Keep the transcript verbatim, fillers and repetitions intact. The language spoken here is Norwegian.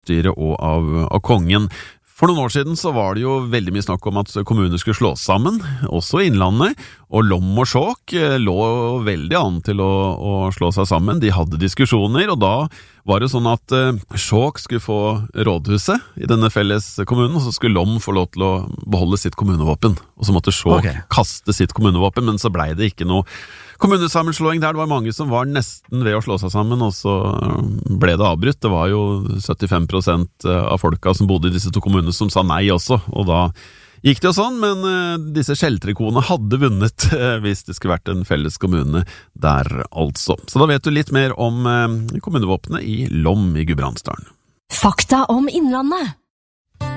bystyret og av, av kongen. For noen år siden så var det jo veldig mye snakk om at kommuner skulle slås sammen, også i Innlandet, og Lom og Skjåk lå veldig an til å, å slå seg sammen. De hadde diskusjoner, og da var det sånn at uh, Skjåk skulle få rådhuset i denne felles kommunen, og så skulle Lom få lov til å beholde sitt kommunevåpen. Og så måtte Skjåk okay. kaste sitt kommunevåpen, men så ble det ikke noe kommunesammenslåing der. Det var mange som var nesten ved å slå seg sammen, og så ble det avbrutt. Det var jo syttifem prosent av folka som bodde i disse to kommunene som sa nei også, og da gikk det jo sånn, men uh, disse skjeltrekonene hadde vunnet uh, hvis det skulle vært en felles kommune der altså. Så da vet du litt mer om uh, kommunevåpenet i Lom i Gudbrandsdalen. Fakta om Innlandet.